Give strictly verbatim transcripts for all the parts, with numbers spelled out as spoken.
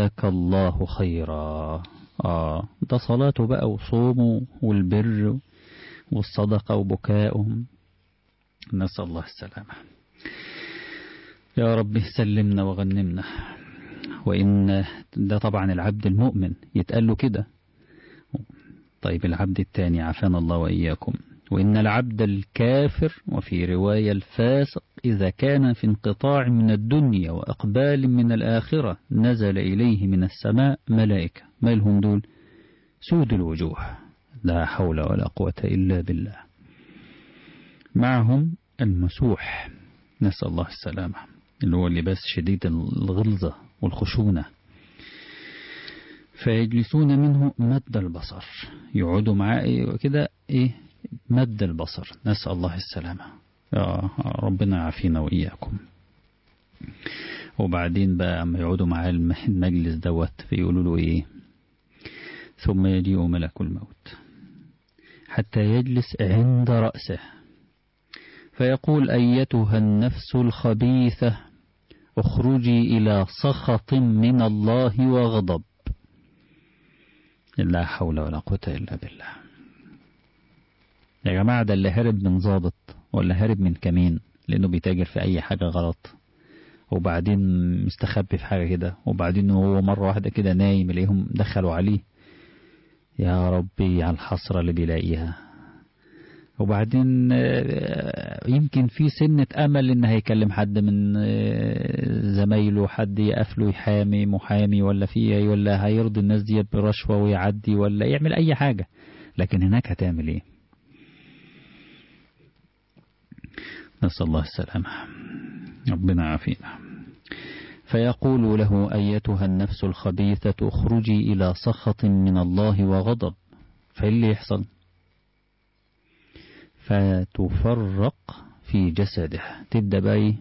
جزاك الله خيرا. آه ده صلاته بقى وصومه والبر والصدقة وبكائهم، نسأل الله السلامة. يا رب سلمنا وغنمنا. وإن ده طبعا العبد المؤمن يتقال له كده. طيب العبد الثاني عافانا الله وإياكم. وإن العبد الكافر وفي رواية الفاسق إذا كان في انقطاع من الدنيا وأقبال من الآخرة نزل إليه من السماء ملائكة، ما لهم دول؟ سود الوجوه، لا حول ولا قوة إلا بالله، معهم المسوح، نسأل الله السلامة، اللي هو اللباس شديد الغلظة والخشونة. فيجلسون منه مد البصر، يقعدوا معاه كده إيه مد البصر، نسأل الله السلامة. يا ربنا يعافينا وإياكم. وبعدين بقى أما يقعدوا معاه المجلس دوت فيقولوا له إيه؟ ثم يجيء ملك الموت حتى يجلس عند رأسه فيقول أيتها النفس الخبيثة اخرجي إلى سخط من الله وغضب. لا حول ولا قوة إلا بالله. يا جماعة ده اللي هرب من ضابط ولا هرب من كمين لأنه بيتاجر في أي حاجة غلط، وبعدين مستخبي في حاجة كده، وبعدين هو مرة واحدة كده نايم إليهم دخلوا عليه. يا ربي على الحسرة اللي بيلاقيها. وبعدين يمكن في سنة أمل إن هيكلم حد من زمايله، حد يقفله يحامي محامي ولا فيه، ولا هيرضي الناس دي برشوة ويعدي ولا يعمل أي حاجة، لكن هناك هتعمل إيه؟ نسأل الله السلامة، ربنا عافينا. فيقول له أيتها النفس الخبيثة اخرجي إلى سخط من الله وغضب. فاللي يحصل؟ فتفرق في جسده، تبدأ بقى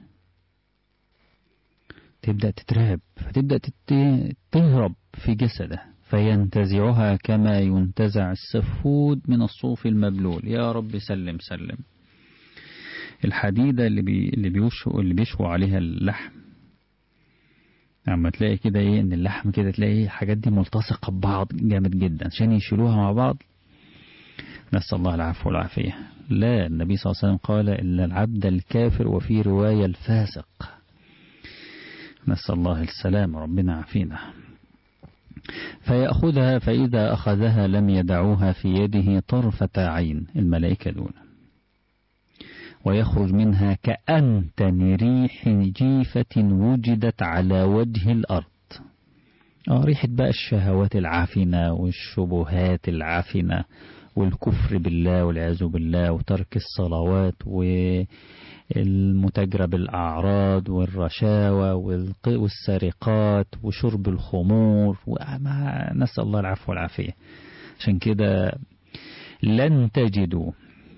تبدأ تترهب، فتبدأ تهرب في جسده، فينتزعها كما ينتزع السفود من الصوف المبلول. يا رب سلم سلم. الحديدة اللي بي اللي بيشوا اللي بيشوا عليها اللحم، اما تلاقي كده ايه ان اللحم كده تلاقي الحاجات دي ملتصقة ببعض جامد جدا عشان يشيلوها مع بعض، نسأل الله العفو والعافية. لا، النبي صلى الله عليه وسلم قال إلا العبد الكافر، وفي رواية الفاسق، نسأل الله السلام، ربنا عافينا. فيأخذها، فإذا أخذها لم يدعوها في يده طرفة عين، الملائكة دون، ويخرج منها كأنتن ريح جيفة وجدت على وجه الأرض. آه ريحة بقى الشهوات العافنة والشبهات العافنة والكفر بالله والعياذ بالله وترك الصلوات والمتاجرة بالأعراض والرشاوى والسرقات وشرب الخمور، وما نسأل الله العفو والعافية. عشان كده لن تجدوا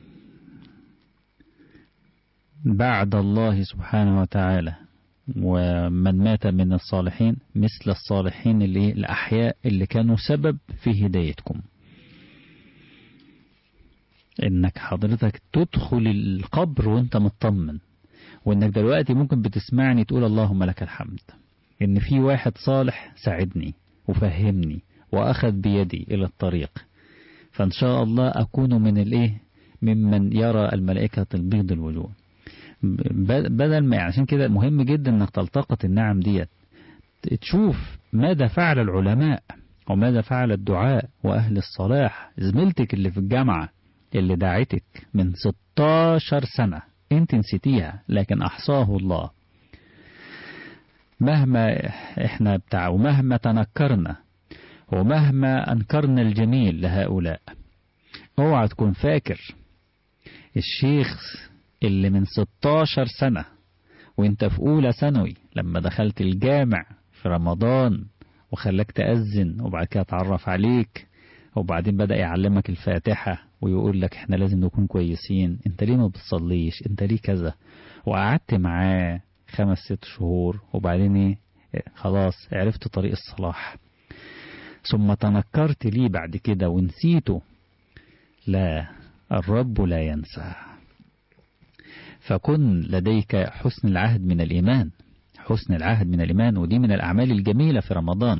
بعد الله سبحانه وتعالى ومن مات من الصالحين مثل الصالحين اللي الأحياء اللي كانوا سبب في هدايتكم. انك حضرتك تدخل القبر وانت مطمن، وانك دلوقتي ممكن بتسمعني تقول اللهم لك الحمد ان في واحد صالح ساعدني وفهمني واخذ بيدي الى الطريق، فان شاء الله اكون من الايه ممن يرى الملائكة البيض الوجوه. بدل ما، عشان كده مهم جدا انك تلتقط النعم ديت، تشوف ماذا فعل العلماء وماذا فعل الدعاء واهل الصلاح. زميلتك اللي في الجامعة اللي دعتك من ستاشر سنة انت نسيتيها، لكن احصاه الله. مهما احنا بتاع ومهما تنكرنا ومهما انكرنا الجميل لهؤلاء، اوعى تكون فاكر الشيخ اللي من ستاشر سنة وانت في اولى ثانوي لما دخلت الجامع في رمضان وخلاك تأذن وبعد كده اتعرف عليك وبعدين بدأ يعلمك الفاتحة ويقول لك احنا لازم نكون كويسين، انت ليه ما بتصليش، انت ليه كذا، وقعدت معاه خمس ست شهور وبعدين ايه خلاص عرفت طريق الصلاح، ثم تنكرت ليه بعد كده ونسيته. لا، الرب لا ينسى. فكن لديك حسن العهد من الإيمان، حسن العهد من الإيمان، ودي من الأعمال الجميلة في رمضان.